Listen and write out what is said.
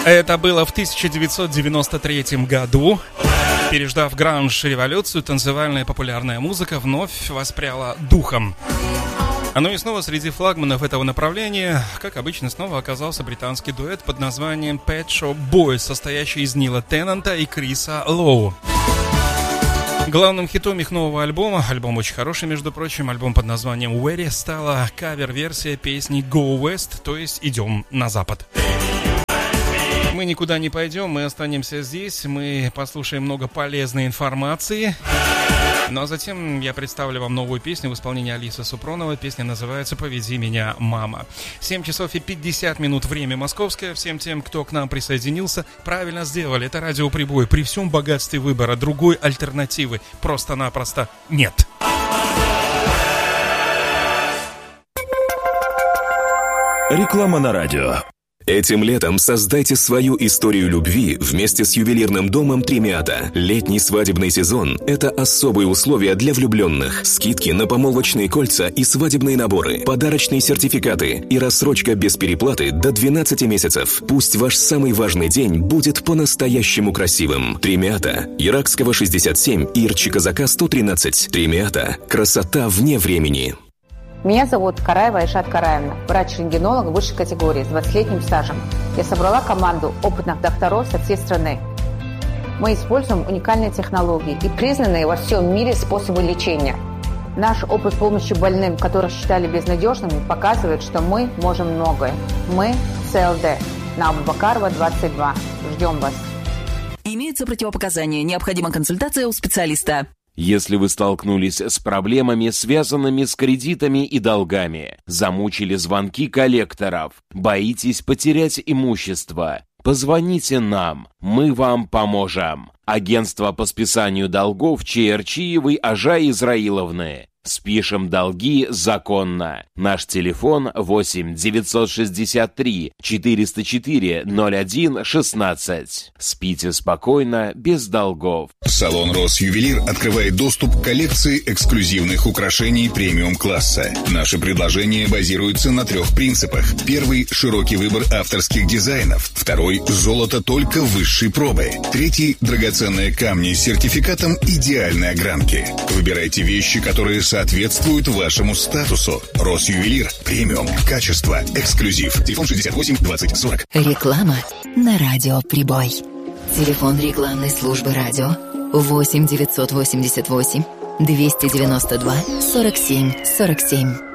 Это было в 1993 году. Переждав гранж-революцию, танцевальная популярная музыка вновь воспряла духом. Ну и снова среди флагманов этого направления, как обычно, снова оказался британский дуэт под названием Pet Shop Boys, состоящий из Нила Теннанта и Криса Лоу. Главным хитом их нового альбома, альбом очень хороший, между прочим, альбом под названием Weary, стала кавер-версия песни Go West, то есть «Идем на запад». Мы никуда не пойдем, мы останемся здесь, мы послушаем много полезной информации. Ну а затем я представлю вам новую песню в исполнении Алисы Супроновой. Песня называется «Поведи меня, мама». 7 часов и 50 минут, время московское. Всем тем, кто к нам присоединился, правильно сделали. Это радио Прибой. При всем богатстве выбора другой альтернативы просто-напросто нет. Реклама на радио. Этим летом создайте свою историю любви вместе с ювелирным домом Тремиата. Летний свадебный сезон – это особые условия для влюбленных. Скидки на помолвочные кольца и свадебные наборы, подарочные сертификаты и рассрочка без переплаты до 12 месяцев. Пусть ваш самый важный день будет по-настоящему красивым. Тремиата. Иракского 67 и Ирчи-Казака 113. Тремиата. Красота вне времени. Меня зовут Караева Айшат Караевна, врач-рентгенолог высшей категории с 20-летним стажем. Я собрала команду опытных докторов со всей страны. Мы используем уникальные технологии и признанные во всем мире способы лечения. Наш опыт помощи больным, которых считали безнадежными, показывает, что мы можем многое. Мы ЦЛД. На Абубакарова, 22. Ждем вас. Имеются противопоказания. Необходима консультация у специалиста. Если вы столкнулись с проблемами, связанными с кредитами и долгами, замучили звонки коллекторов, боитесь потерять имущество, позвоните нам, мы вам поможем. Агентство по списанию долгов Чаярчиевой Ажай Израиловны. Спишем долги законно. Наш телефон 8 963 404 01 16. Спите спокойно, без долгов. Салон «Росювелир» открывает доступ к коллекции эксклюзивных украшений премиум-класса. Наши предложения базируются на 3 принципах. Первый – широкий выбор авторских дизайнов. Второй – золото только высшей пробы. Третий – драгоценные камни с сертификатом идеальной огранки. Выбирайте вещи, которые соответствуют вашему статусу. «Росювелир» – премиум, качество, эксклюзив. Телефон 68 20 40. Реклама на радио Прибой. Телефон рекламной службы радио 8 988 292 47 47.